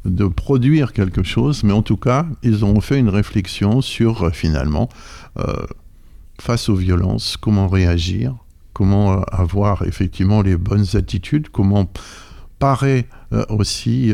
de produire quelque chose, mais en tout cas, ils ont fait une réflexion sur, finalement, face aux violences, comment réagir, comment avoir effectivement les bonnes attitudes, comment parer aussi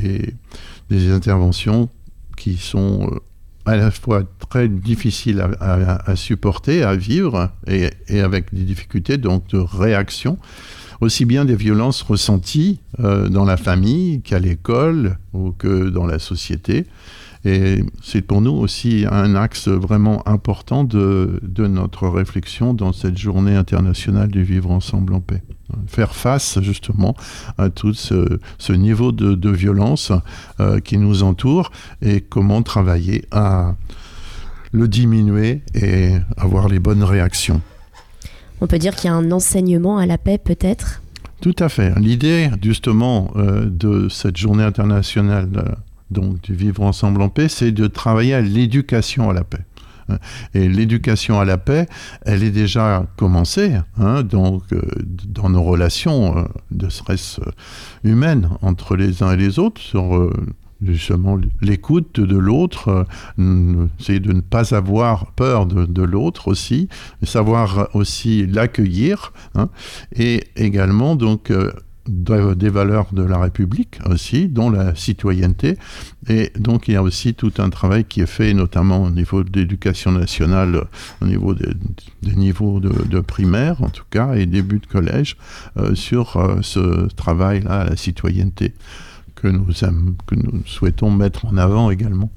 des interventions qui sont à la fois très difficiles à supporter, à vivre, et avec des difficultés donc de réaction, aussi bien des violences ressenties dans la famille qu'à l'école ou que dans la société. Et c'est pour nous aussi un axe vraiment important de notre réflexion dans cette journée internationale du vivre ensemble en paix. Faire face justement à tout ce niveau de violence qui nous entoure et comment travailler à le diminuer et avoir les bonnes réactions. On peut dire qu'il y a un enseignement à la paix peut-être ? Tout à fait. L'idée justement de cette journée internationale donc du vivre ensemble en paix, c'est de travailler à l'éducation à la paix. Et l'éducation à la paix, elle est déjà commencée, donc dans nos relations, de stress humaines entre les uns et les autres, sur justement l'écoute de l'autre, essayer de ne pas avoir peur de l'autre aussi, savoir aussi l'accueillir, et également donc des valeurs de la République aussi, dont la citoyenneté. Et donc il y a aussi tout un travail qui est fait, notamment au niveau de l'éducation nationale, au niveau des niveaux de primaire en tout cas, et début de collège, sur ce travail-là, la citoyenneté, que nous souhaitons mettre en avant également.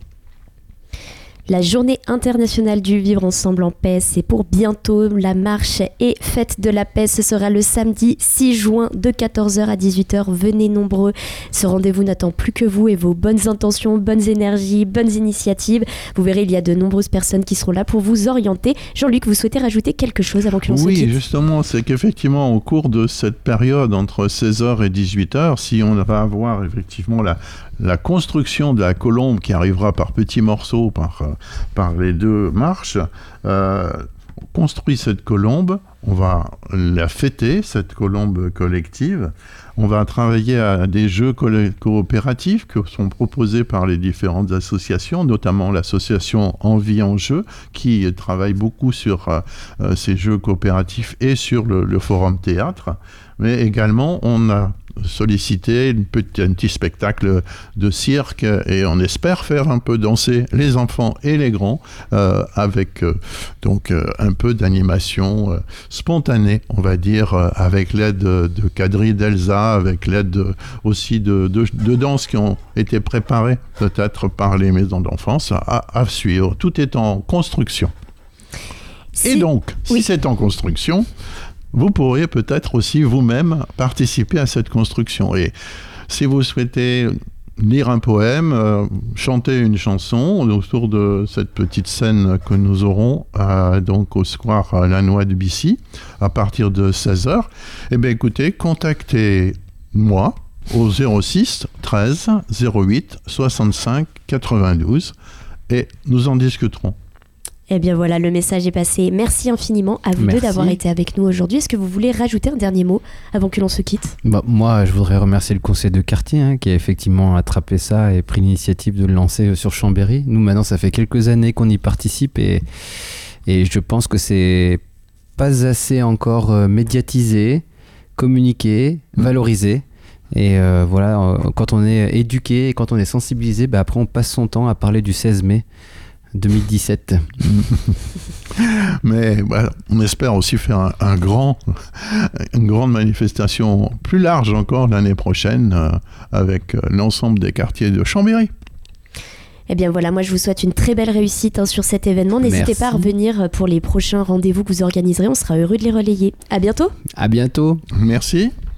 La journée internationale du vivre ensemble en paix, c'est pour bientôt. La marche et fête de la paix, ce sera le samedi 6 juin de 14h à 18h. Venez nombreux. Ce rendez-vous n'attend plus que vous et vos bonnes intentions, bonnes énergies, bonnes initiatives. Vous verrez, il y a de nombreuses personnes qui seront là pour vous orienter. Jean-Luc, vous souhaitez rajouter quelque chose avant que l'on se quitte ? Oui, justement, c'est qu'effectivement, au cours de cette période entre 16h et 18h, si on va avoir effectivement la construction de la colombe qui arrivera par petits morceaux par les deux marches, on construit cette colombe, on va la fêter, cette colombe collective, on va travailler à des jeux coopératifs qui sont proposés par les différentes associations, notamment l'association Envie en Jeu, qui travaille beaucoup sur ces jeux coopératifs et sur le forum théâtre. Mais également, on a sollicité un petit spectacle de cirque et on espère faire un peu danser les enfants et les grands avec donc un peu d'animation spontanée, on va dire, avec l'aide de Kadri d'Elsa, avec l'aide aussi de danses qui ont été préparées peut-être par les maisons d'enfance à suivre. Tout est en construction. Et donc, si c'est en construction, vous pourriez peut-être aussi vous-même participer à cette construction. Et si vous souhaitez lire un poème, chanter une chanson autour de cette petite scène que nous aurons donc au square Lannoy de Bissy à partir de 16h, eh bien écoutez, contactez-moi au 06 13 08 65 92 et nous en discuterons. Eh bien voilà, le message est passé. Merci infiniment à vous deux d'avoir été avec nous aujourd'hui. Est-ce que vous voulez rajouter un dernier mot avant que l'on se quitte ? Moi, je voudrais remercier le conseil de quartier qui a effectivement attrapé ça et pris l'initiative de le lancer sur Chambéry. Nous, maintenant, ça fait quelques années qu'on y participe et je pense que c'est pas assez encore médiatisé, communiqué, valorisé. Et voilà, quand on est éduqué et quand on est sensibilisé, après on passe son temps à parler du 16 mai 2017. Mais voilà, on espère aussi faire une grande manifestation plus large encore l'année prochaine avec l'ensemble des quartiers de Chambéry. Eh bien voilà, moi je vous souhaite une très belle réussite sur cet événement. N'hésitez pas à revenir pour les prochains rendez-vous que vous organiserez. On sera heureux de les relayer. À bientôt. À bientôt. Merci.